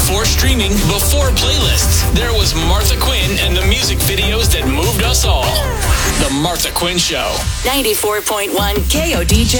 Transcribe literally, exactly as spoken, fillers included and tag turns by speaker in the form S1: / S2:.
S1: before streaming, before playlists, there was Martha Quinn and the music videos that moved us all. The Martha Quinn Show.
S2: ninety-four point one K O D J.